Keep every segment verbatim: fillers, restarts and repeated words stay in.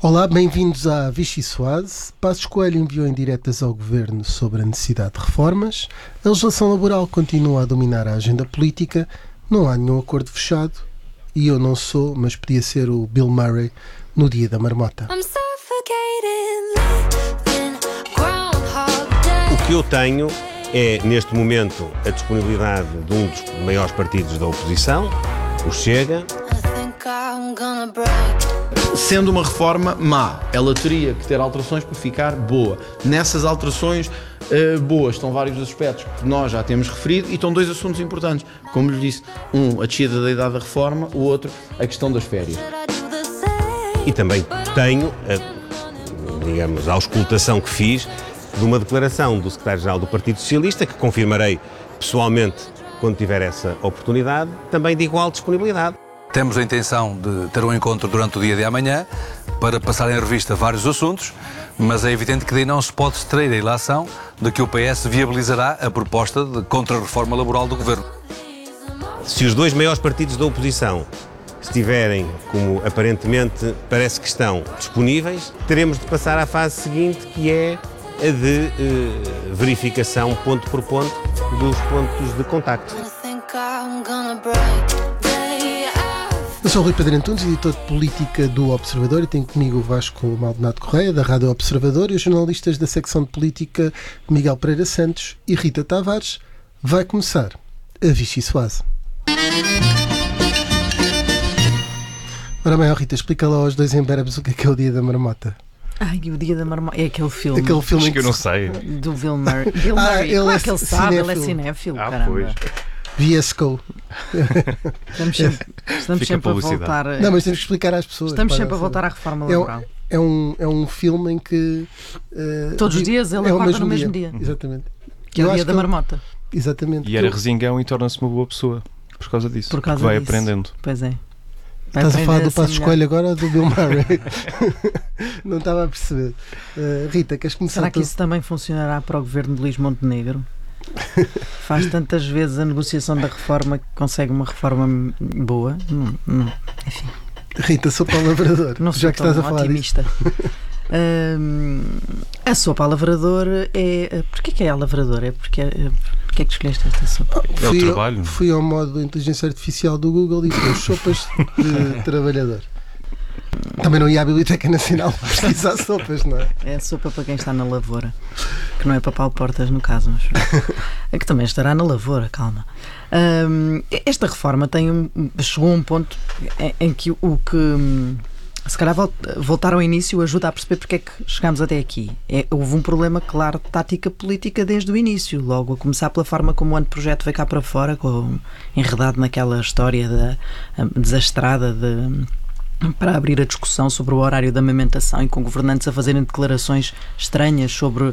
Olá, bem-vindos à Vichy Soase. Passos Coelho enviou indiretas ao Governo sobre a necessidade de reformas. A legislação laboral continua a dominar a agenda política. Não há nenhum acordo fechado. E eu não sou, mas podia ser o Bill Murray no dia da marmota. O que eu tenho é, neste momento, a disponibilidade de um dos maiores partidos da oposição, o Chega. Sendo uma reforma má, ela teria que ter alterações para ficar boa. Nessas alterações uh, boas estão vários aspectos que nós já temos referido e estão dois assuntos importantes. Como lhe disse, um, a descida da idade da reforma, o outro, a questão das férias. E também tenho, a, digamos, a auscultação que fiz de uma declaração do secretário-geral do Partido Socialista, que confirmarei pessoalmente quando tiver essa oportunidade, também de igual disponibilidade. Temos a intenção de ter um encontro durante o dia de amanhã para passar em revista vários assuntos, mas é evidente que daí não se pode extrair a ilação de que o P S viabilizará a proposta de contra-reforma laboral do Governo. Se os dois maiores partidos da oposição estiverem, como aparentemente parece que estão, disponíveis, teremos de passar à fase seguinte, que é a de eh, verificação ponto por ponto dos pontos de contacto. Eu sou o Rui Pedro Antunes, editor de política do Observador, e tenho comigo o Vasco Maldonado Correia, da Rádio Observador, e os jornalistas da secção de política Miguel Pereira Santos e Rita Tavares. Vai começar a Vichy Soase. Ora bem, Rita, explica lá aos dois emberebes o que é que é o dia da marmota. Ai, o dia da marmota é aquele filme. Aquele filme Acho que eu não sei. Do Bill Murray. Bill Ah, Murray. ele Claro é que ele sabe, ele é cinéfilo. cinéfilo, Ah, caramba. pois. V S C O. Estamos sempre, estamos Fica sempre a publicidade. voltar. a- Não, mas temos que explicar às pessoas. Estamos para sempre a saber. voltar à reforma É um- laboral. É um, é um filme em que... eh, Todos os dias ele é o acorda no mesmo dia. Exatamente. Que é Eu o acho dia da que ele- marmota. Exatamente. E era Eu- resingão e torna-se uma boa pessoa por causa disso. Por causa porque vai disso. aprendendo. Pois é. Vai Estás a falar aprender do ser Passos melhor. Coelho agora ou do Bill Murray? Não estava a perceber. Uh, Rita, queres começar? Será que tu? isso também funcionará para o governo de Luís Montenegro? Faz tantas vezes a negociação da reforma que consegue uma reforma boa? Não, não. Enfim, Rita, sopa ao lavrador. não sou Já que tão estás a falar disso. otimista. Hum, a sopa a lavrador é... Porquê que é a lavrador? É porque... Porquê é que escolheste esta sopa? É o Fui ao- trabalho. Fui ao modo de inteligência artificial do Google e pus sopas de trabalhador. Também não ia à Biblioteca Nacional pesquisar sopas, não é? É a sopa para quem está na lavoura. Que não é para Paulo Portas, no caso, mas é que também estará na lavoura, calma. Hum, esta reforma tem um, chegou a um ponto em, em que o que... hum, Se calhar vol- voltar ao início ajuda a perceber porque é que chegámos até aqui. É, houve um problema, claro, de tática política desde o início, logo a começar pela forma como o anteprojeto veio cá para fora, com, enredado naquela história da, hum, desastrada de, para abrir a discussão sobre o horário da amamentação e com governantes a fazerem declarações estranhas sobre uh,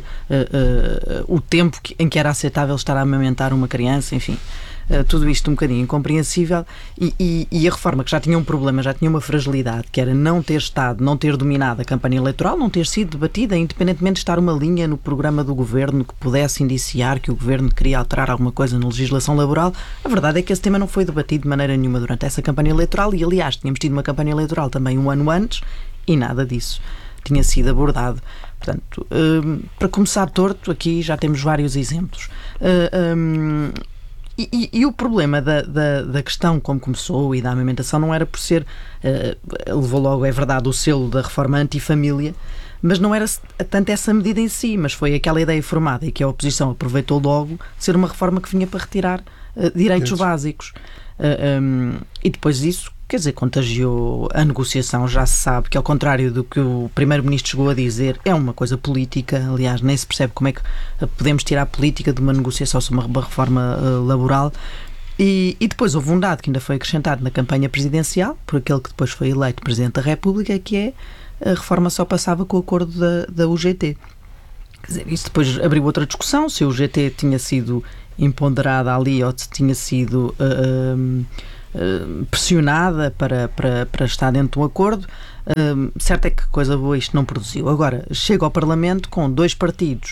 uh, o tempo que, em que era aceitável estar a amamentar uma criança, enfim. Uh, tudo isto um bocadinho incompreensível e, e, e a reforma que já tinha um problema, já tinha uma fragilidade, que era não ter estado, não ter dominado a campanha eleitoral, não ter sido debatida, independentemente de estar uma linha no programa do Governo que pudesse indiciar que o Governo queria alterar alguma coisa na legislação laboral. A verdade é que esse tema não foi debatido de maneira nenhuma durante essa campanha eleitoral e, aliás, tínhamos tido uma campanha eleitoral também um ano antes e nada disso tinha sido abordado. Portanto, uh, para começar torto, aqui já temos vários exemplos. Uh, um, E, e, e o problema da, da, da questão como começou e da amamentação não era por ser, uh, levou logo, é verdade, o selo da reforma antifamília, mas não era tanto essa medida em si, mas foi aquela ideia formada e que a oposição aproveitou logo de ser uma reforma que vinha para retirar uh, direitos Isso. básicos. Uh, um, e depois disso, quer dizer, contagiou a negociação, já se sabe que, ao contrário do que o Primeiro-Ministro chegou a dizer, é uma coisa política. Aliás, nem se percebe como é que podemos tirar a política de uma negociação sobre uma reforma uh, laboral. E, e depois houve um dado que ainda foi acrescentado na campanha presidencial, por aquele que depois foi eleito Presidente da República, que é a reforma só passava com o acordo da, da U G T. Quer dizer, isso depois abriu outra discussão, se a U G T tinha sido imponderada ali ou se tinha sido uh, uh, pressionada para, para, para estar dentro de um acordo. Uh, certo é que coisa boa isto não produziu. Agora, chega ao Parlamento com dois partidos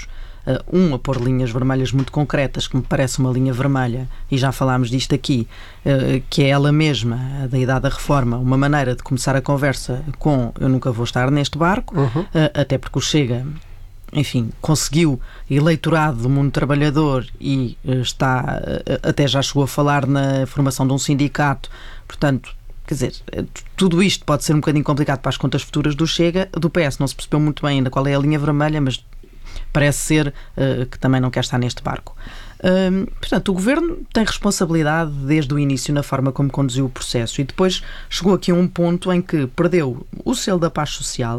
uh, um, a pôr linhas vermelhas muito concretas, que me parece uma linha vermelha, e já falámos disto aqui, uh, que é ela mesma, a da idade da reforma, uma maneira de começar a conversa com eu nunca vou estar neste barco, Uhum. uh, até porque o Chega, enfim, conseguiu eleitorado do mundo trabalhador e uh, está, uh, até já chegou a falar na formação de um sindicato, portanto, quer dizer, tudo isto pode ser um bocadinho complicado para as contas futuras do Chega. Do P S não se percebeu muito bem ainda qual é a linha vermelha, mas parece ser uh, que também não quer estar neste barco. Uh, portanto, o Governo tem responsabilidade desde o início na forma como conduziu o processo, e depois chegou aqui a um ponto em que perdeu o selo da paz social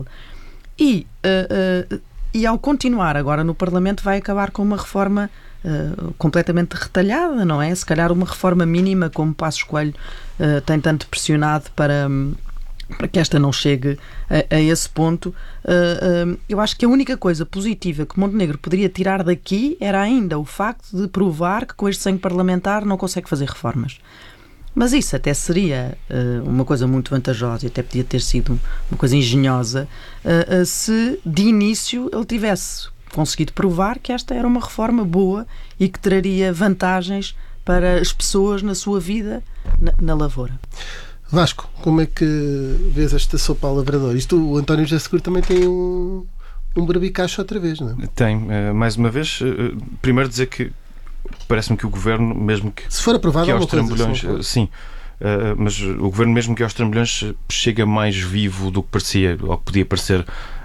e, uh, uh, e ao continuar agora no Parlamento vai acabar com uma reforma Uh, completamente retalhada, não é? Se calhar uma reforma mínima, como Passos Coelho uh, tem tanto pressionado para, um, para que esta não chegue a, a esse ponto. Uh, uh, eu acho que a única coisa positiva que Montenegro poderia tirar daqui era ainda o facto de provar que com este sangue parlamentar não consegue fazer reformas. Mas isso até seria uh, uma coisa muito vantajosa e até podia ter sido uma coisa engenhosa uh, uh, se de início ele tivesse conseguido provar que esta era uma reforma boa e que traria vantagens para as pessoas na sua vida na, na lavoura. Vasco, como é que vês esta sopa ao lavrador? Isto, o António José Seguro também tem um, um barbicacho outra vez, não é? Tem, uh, mais uma vez, uh, primeiro dizer que parece-me que o Governo, mesmo que, Se for aprovado, que é aos uma coisa, trambolhões, sim. uh, sim, uh, mas o Governo, mesmo que aos trambolhões, chega mais vivo do que parecia, ou que podia parecer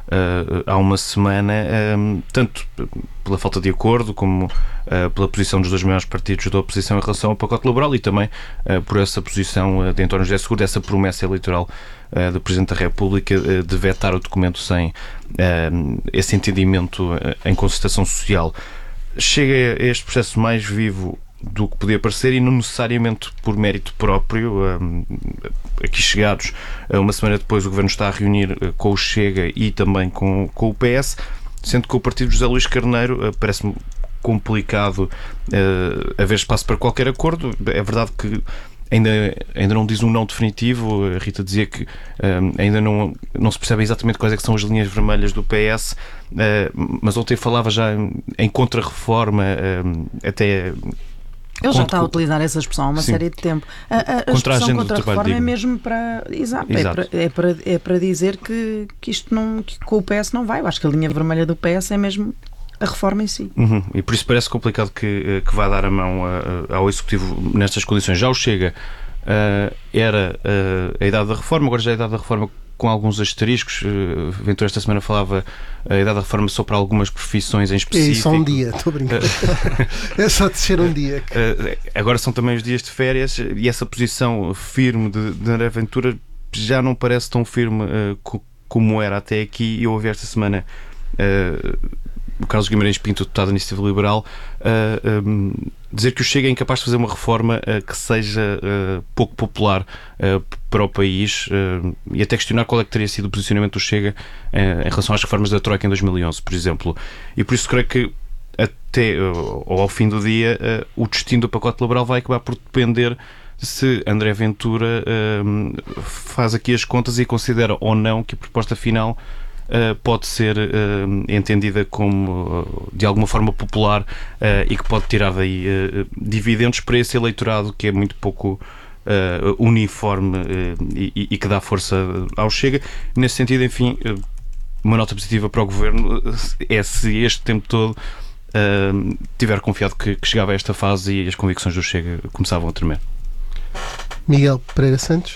Uh, há uma semana, um, tanto pela falta de acordo como uh, pela posição dos dois maiores partidos da oposição em relação ao pacote laboral e também uh, por essa posição uh, de António José Seguro, dessa promessa eleitoral uh, do Presidente da República uh, de vetar o documento sem uh, esse entendimento uh, em concertação social. Chega a este processo mais vivo do que podia parecer e não necessariamente por mérito próprio. Um, aqui chegados, uma semana depois o Governo está a reunir com o Chega e também com, com o P S, sendo que o partido de José Luís Carneiro uh, parece-me complicado uh, haver espaço para qualquer acordo. É verdade que ainda, ainda não diz um não definitivo. A Rita dizia que um, ainda não, não se percebe exatamente quais é que são as linhas vermelhas do P S, uh, mas ontem falava já em contra-reforma, uh, até... Ele já está a utilizar essa expressão há uma Sim. série de tempo. A, a, a Contra a expressão agenda contra a do trabalho, reforma é digo. mesmo para... Exato. Exato. É, para, é, para, é para dizer que, que isto não... que com o P S não vai. Eu acho que a linha vermelha do P S é mesmo a reforma em si. Uhum. E por isso parece complicado que, que vá dar a mão uh, ao Executivo nestas condições. Já o Chega uh, era uh, a idade da reforma, agora já é a idade da reforma com alguns asteriscos. Uh, Ventura esta semana falava a idade da reforma só para algumas profissões em específico. É só um dia, estou a brincar. É só descer um dia. Uh, agora são também os dias de férias e essa posição firme de, de André Ventura já não parece tão firme uh, co- como era até aqui. Eu ouvi esta semana uh, o Carlos Guimarães Pinto, deputado da Iniciativa Liberal, uh, um, dizer que o Chega é incapaz de fazer uma reforma uh, que seja uh, pouco popular uh, para o país, uh, e até questionar qual é que teria sido o posicionamento do Chega uh, em relação às reformas da Troika em dois mil e onze, por exemplo. E por isso creio que até uh, ou ao fim do dia uh, o destino do pacote laboral vai acabar por depender se André Ventura uh, faz aqui as contas e considera ou não que a proposta final Uh, pode ser uh, entendida como uh, de alguma forma popular uh, e que pode tirar daí uh, dividendos para esse eleitorado que é muito pouco uh, uniforme uh, e, e que dá força ao Chega. Nesse sentido, enfim, uh, uma nota positiva para o Governo uh, é se este tempo todo uh, tiver confiado que, que chegava a esta fase e as convicções do Chega começavam a tremer. Miguel Pereira Santos,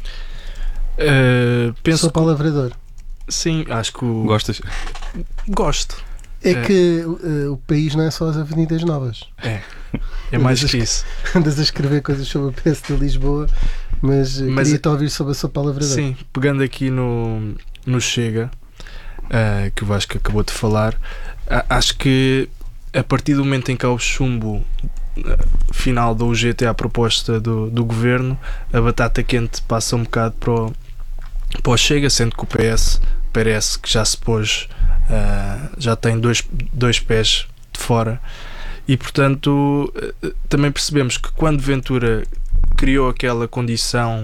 Uh, penso sopa ao lavrador. Sim, acho que o... Gostas? Gosto. É É. que uh, o país não é só as avenidas novas. É. É mais que isso. Andas a escrever coisas sobre o P S de Lisboa, mas, uh, Mas- queria-te ouvir sobre a sopa ao lavrador. Sim, pegando aqui no, no Chega, uh, que o Vasco acabou de falar, a- acho que a partir do momento em que há o chumbo uh, final do U G T à proposta do, do Governo, a batata quente passa um bocado para o, para o Chega, sendo que o P S parece que já se pôs, uh, já tem dois, dois pés de fora e portanto uh, também percebemos que quando Ventura criou aquela condição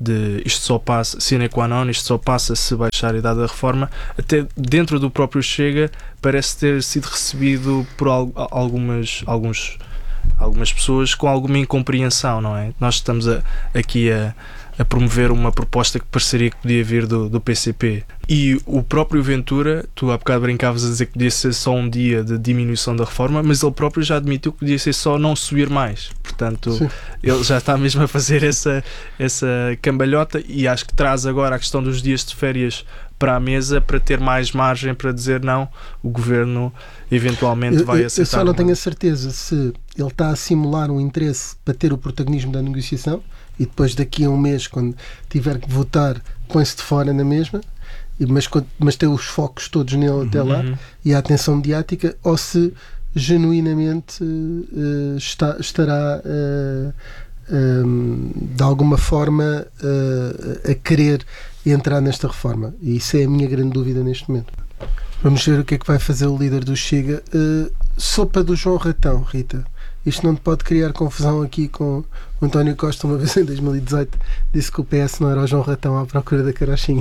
de isto só passa, sine qua non, isto só passa se baixar a idade da reforma, até dentro do próprio Chega parece ter sido recebido por al- algumas, alguns, algumas pessoas com alguma incompreensão, não é? Nós estamos a, aqui a, a promover uma proposta que pareceria que podia vir do, do P C P. E o próprio Ventura, tu há bocado brincavas a dizer que podia ser só um dia de diminuição da reforma, mas ele próprio já admitiu que podia ser só não subir mais. Portanto, sim, ele já está mesmo a fazer essa, essa cambalhota, e acho que traz agora a questão dos dias de férias para a mesa para ter mais margem para dizer não, o Governo eventualmente eu, vai eu, aceitar. Eu só não uma... tenho a certeza se ele está a simular um interesse para ter o protagonismo da negociação e depois daqui a um mês, quando tiver que votar, põe-se de fora na mesma, mas, mas tem os focos todos nele até lá, uhum. e a atenção mediática, ou se genuinamente uh, está, estará uh, um, de alguma forma uh, a querer entrar nesta reforma. E isso é a minha grande dúvida neste momento. Vamos ver o que é que vai fazer o líder do Chega. Uh, sopa do João Ratão, Rita. Isto não te pode criar confusão aqui com o António Costa, uma vez em dois mil e dezoito disse que o P S não era o João Ratão à procura da carochinha.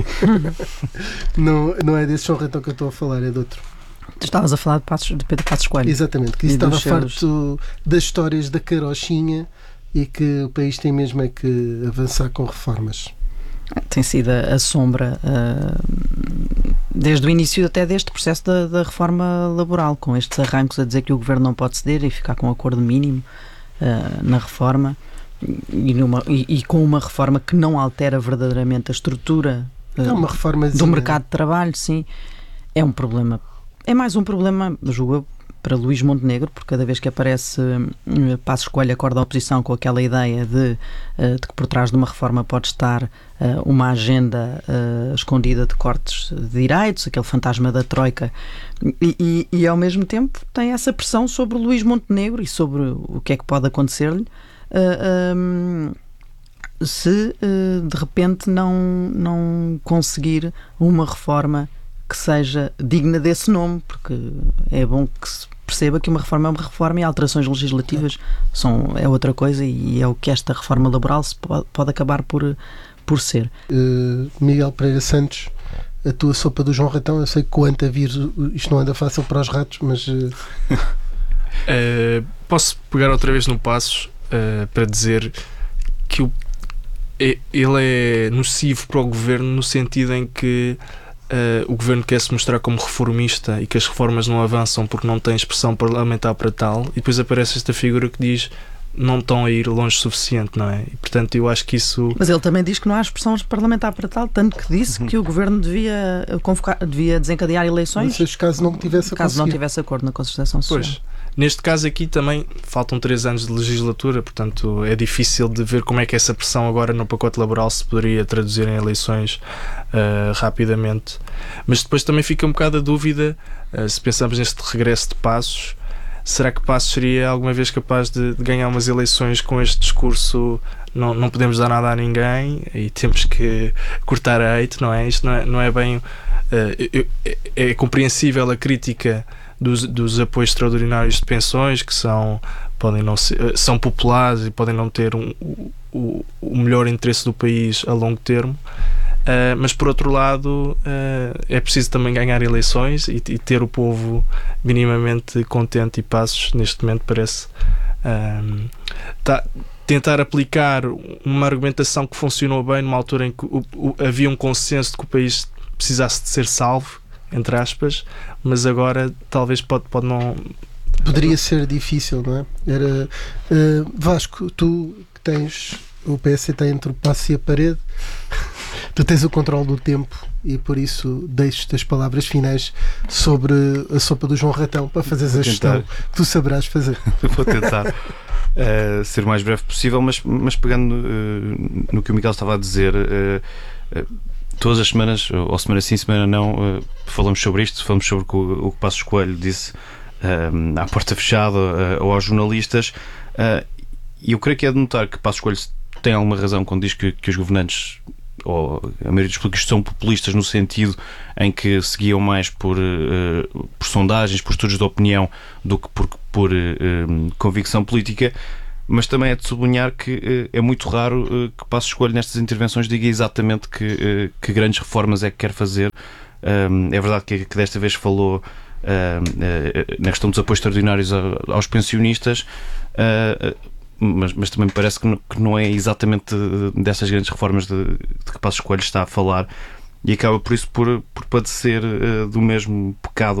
não, não é desse João Ratão que eu estou a falar, é de outro. Tu estavas a falar de, Passos, de Pedro Passos Coelho. Exatamente, que isso estava farto das histórias da carochinha e que o país tem mesmo é que avançar com reformas. Tem sido a sombra uh, desde o início até deste processo da, da reforma laboral, com estes arrancos a dizer que o Governo não pode ceder e ficar com um acordo mínimo uh, na reforma e, numa, e, e com uma reforma que não altera verdadeiramente a estrutura uh, é uma do mercado de trabalho. Sim, é um problema, é mais um problema, julgo eu, para Luís Montenegro, porque cada vez que aparece uh, Passos Coelho acorda a oposição com aquela ideia de, uh, de que por trás de uma reforma pode estar uh, uma agenda uh, escondida de cortes de direitos, aquele fantasma da Troika, e, e, e ao mesmo tempo tem essa pressão sobre o Luís Montenegro e sobre o que é que pode acontecer-lhe uh, um, se uh, de repente não, não conseguir uma reforma que seja digna desse nome, porque é bom que se perceba que uma reforma é uma reforma e alterações legislativas são, é outra coisa, e é o que esta reforma laboral se pode, pode acabar por, por ser. Uh, Miguel Pereira Santos, a tua sopa do João Ratão, eu sei que quanto a vírus isto não anda fácil para os ratos, mas... Uh... uh, posso pegar outra vez no Passos uh, para dizer que o, é, ele é nocivo para o Governo no sentido em que Uh, o Governo quer se mostrar como reformista e que as reformas não avançam porque não tem expressão parlamentar para tal, e depois aparece esta figura que diz não estão a ir longe o suficiente, não é? E portanto eu acho que isso... Mas ele também diz que não há expressão parlamentar para tal, tanto que disse uhum. que o Governo devia convocar, devia desencadear eleições mas, caso não tivesse caso não tivesse acordo na concertação social. Pois. Neste caso aqui também faltam três anos de legislatura, portanto é difícil de ver como é que essa pressão agora no pacote laboral se poderia traduzir em eleições uh, rapidamente. Mas depois também fica um bocado a dúvida, uh, se pensamos neste regresso de Passos, será que Passos seria alguma vez capaz de, de ganhar umas eleições com este discurso não, não podemos dar nada a ninguém e temos que cortar a hate, não é? Isto não é, não é bem... Uh, é, é compreensível a crítica Dos, dos apoios extraordinários de pensões, que são, podem não ser, são populares e podem não ter um, o, o melhor interesse do país a longo termo, uh, mas por outro lado uh, é preciso também ganhar eleições e, e ter o povo minimamente contente, e Passos neste momento parece uh, tá, tentar aplicar uma argumentação que funcionou bem numa altura em que o, o, havia um consenso de que o país precisasse de ser salvo, entre aspas, mas agora talvez pode, pode não... Poderia ser difícil, não é? Era, uh, Vasco, tu que tens, o P S está entre o passo e a parede, tu tens o controle do tempo e por isso deixo-te as palavras finais sobre a sopa do João Ratão para fazeres a gestão que tu saberás fazer. Vou tentar uh, ser o mais breve possível, mas, mas pegando uh, no que o Miguel estava a dizer, uh, uh, todas as semanas, ou semana sim, semana não, uh, falamos sobre isto, falamos sobre o que o, o Passos Coelho disse uh, à porta fechada uh, ou aos jornalistas, uh, e eu creio que é de notar que Passos Coelho tem alguma razão quando diz que, que os governantes, ou a maioria dos políticos, são populistas no sentido em que seguiam mais por, uh, por sondagens, por estudos de opinião, do que por, por uh, convicção política. mas também é de sublinhar que uh, é muito raro uh, que Passos Coelho nestas intervenções diga exatamente que, uh, que grandes reformas é que quer fazer. Um, é verdade que, que desta vez falou uh, uh, na questão dos apoios extraordinários aos pensionistas, uh, mas, mas também me parece que não, que não é exatamente dessas grandes reformas de, de que Passos Coelho está a falar, e acaba por isso por, por padecer uh, do mesmo pecado